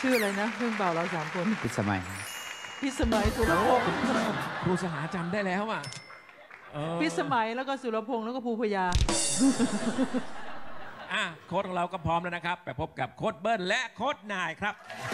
ชื่ออะไรนะเพื่อนเบาเรา3 คนพิสมัยพิสมัยสุรพงษ์ครูสหาจำได้แล้วอ่ะพิสมัยแล้วก็สุรพงษ์แล้วก็ภูพยาโค้ดของเราก็พร้อมแล้วนะครับ ไปพบกับโค้ดเบิ้ลและโค้ดนายครับ